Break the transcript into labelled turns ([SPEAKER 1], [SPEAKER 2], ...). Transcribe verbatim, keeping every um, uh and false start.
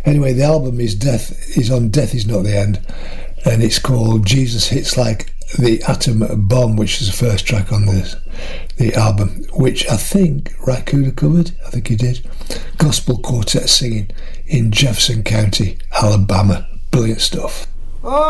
[SPEAKER 1] Anyway, the album is Death is on Death Is Not the End, and it's called Jesus Hits Like the Atom Bomb, which is the first track on this the album, which I think Raccoon covered. I think he did. Gospel quartet singing in Jefferson County, Alabama. Brilliant stuff.